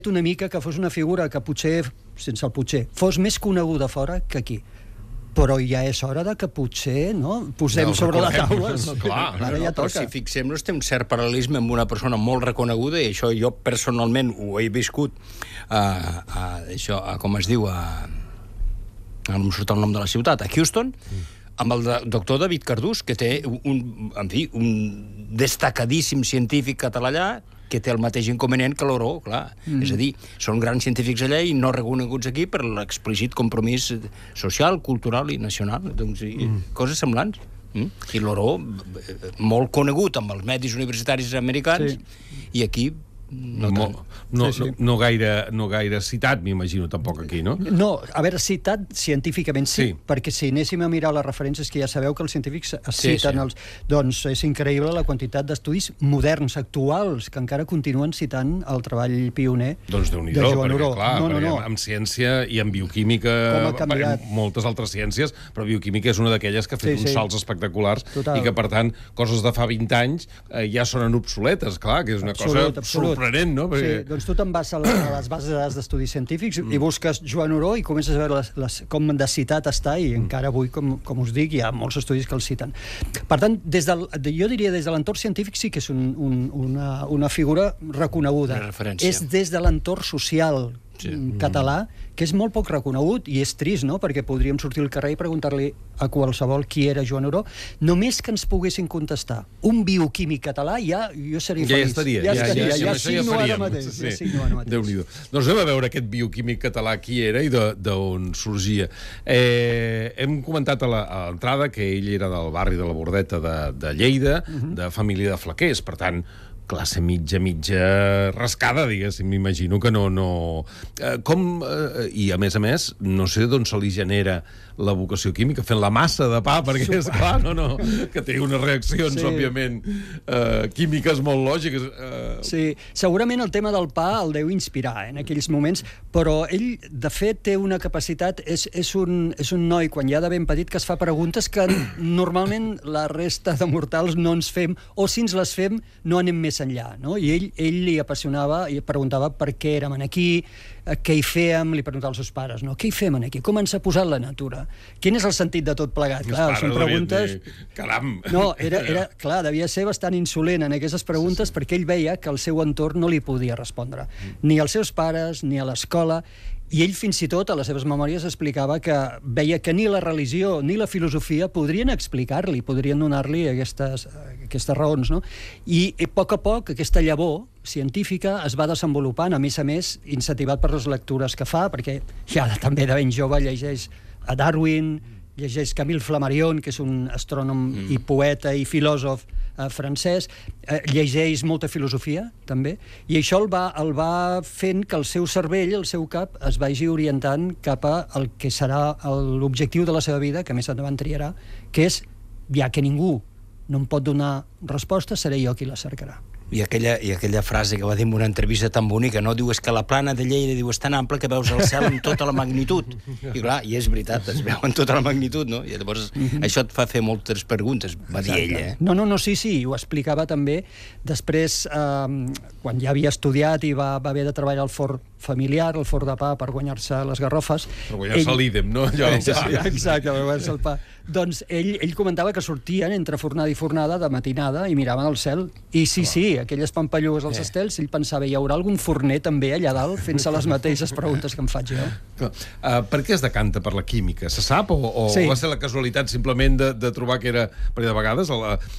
una mica que fos una figura que potser, sense el potser, fos més coneguda fora que aquí. Però ja és hora de que potser posem sobre la taula. Clar, ara ja però toca. si fixem-nos, té un cert paral·lelisme amb una persona molt reconeguda, i això jo personalment ho he viscut, com es diu, no em surt el nom de la ciutat, a Houston, amb el doctor David Cardús, que té un destacadíssim científic català allà, que té el mateix inconvenient que l'Oró, clar. És a dir, són grans científics allà i no reconeguts aquí per l'explícit compromís social, cultural i nacional. Doncs, coses semblants. I l'Oró, molt conegut amb els medis universitaris americans, i aquí no gaire citat, m'imagino, tampoc aquí, no? No, a veure, citat científicament sí, perquè si anéssim a mirar les referències, que ja sabeu que els científics es citen, doncs és increïble la quantitat d'estudis moderns, actuals, que encara continuen citant el treball pioner de Joan Oró. Clar, en ciència i en bioquímica, moltes altres ciències, però bioquímica és una d'aquelles que ha fet uns salts espectaculars i que, per tant, coses de fa 20 anys ja sonen obsoletes, clar, que és una cosa sorprenent, no? Sí, doncs tu te'n vas a les bases de dades d'estudis científics i busques Joan Oró i comences a veure com de citat està, i encara avui, com us dic, hi ha molts estudis que el citen. Per tant, jo diria des de l'entorn científic sí que és una figura reconeguda. És des de l'entorn social català, que és molt poc reconegut, i és trist, no?, perquè podríem sortir al carrer i preguntar-li a qualsevol qui era Joan Oró. Només que ens poguessin contestar un bioquímic català, jo seria feliç. Ja signo ara mateix. Déu-n'hi-do. Doncs anem a veure aquest bioquímic català qui era i d'on sorgia. Hem comentat a l'entrada que ell era del barri de la Bordeta de Lleida, de família de flaquers, per tant, classe mitja rascada, diguéssim, m'imagino que no... I, a més, no sé d'on se li genera la vocació química, fent la massa de pa, perquè és clar, que té unes reaccions, òbviament, químiques molt lògiques. Sí, segurament el tema del pa el deu inspirar en aquells moments, però ell, de fet, té una capacitat, és un noi, quan ja de ben petit, que es fa preguntes que normalment la resta de mortals no ens fem, o si ens les fem, no anem més enllà, no? I ell li apassionava i preguntava per què érem aquí, què hi fèiem, li preguntava als seus pares, no? Què hi fem aquí? Com ens ha posat la natura? Quin és el sentit de tot plegat? Clar, són preguntes... Caram! No, clar, devia ser bastant insolent en aquestes preguntes, perquè ell veia que el seu entorn no li podia respondre. Ni als seus pares, ni a l'escola. I ell fins i tot a les seves memòries explicava que veia que ni la religió ni la filosofia podrien explicar-li, podrien donar-li aquestes raons, no? I a poc aquesta llavor científica es va desenvolupant, a més, incentivat per les lectures que fa, perquè ja també de ben jove llegeix a Darwin, llegeix Camille Flammarion, que és un astrònom i poeta i filòsof francès, llegeix molta filosofia, també, i això el va fent que el seu cervell, el seu cap, es vagi orientant cap al que serà l'objectiu de la seva vida, que més endavant triarà, que és, ja que ningú no em pot donar resposta, seré jo qui la cercarà. I aquella frase que va dir en una entrevista tan bonica, no? Diu, és que la plana de Lleida, diu, és tan ampla que veus el cel amb tota la magnitud. I clar, i és veritat, es veu amb tota la magnitud, no? I llavors això et fa fer moltes preguntes, va dir ella. No, sí, ho explicava també. Després, quan ja havia estudiat i va haver de treballar al forn familiar, el forn de pa, per guanyar-se les garrofes... Per guanyar-se l'ídem, no? Exacte, per guanyar-se el pa. Doncs ell comentava que sortien entre fornada i fornada de matinada i miraven el cel. I sí, aquelles pampallugues als estels, ell pensava, hi haurà algun forner també allà dalt fent-se les mateixes preguntes que em faig jo. Per què es decanta per la química? Se sap? O va ser la casualitat simplement de trobar que era... Perquè de vegades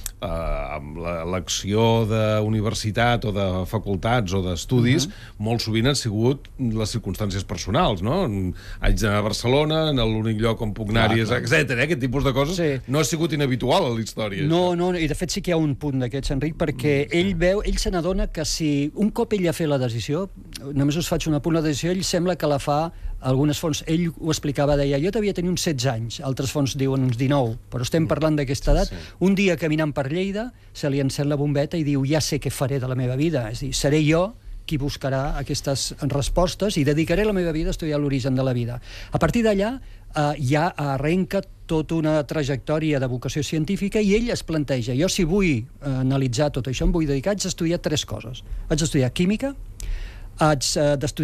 amb l'elecció d'universitat o de facultats o d'estudis molt sovint han sigut les circumstàncies personals, no? Haig d'anar a Barcelona, en l'únic lloc on puc anar-hi, etc. Aquest tipus de coses no ha sigut inhabitual a la història. No, i de fet sí que hi ha un punt d'aquests, Enric, perquè ell se n'adona que si un cop ell ha fet la decisió, només us faig un apunt, la decisió, ell sembla que la fa algunes fonts, ell ho explicava, deia, jo devia tenir uns 16 anys, altres fonts diuen uns 19, però estem parlant d'aquesta edat. Un dia caminant per Lleida se li encén la bombeta i diu, ja sé què faré de la meva vida, és a dir, seré jo qui buscarà aquestes respostes i dedicaré la meva vida a estudiar l'origen de la vida. A partir d'allà ja arrenca tota una trajectòria de vocació científica i ell es planteja, jo si vull analitzar tot això em vull dedicar, haig d'estudiar 3 coses. Haig d'estudiar química, haig d'estudiar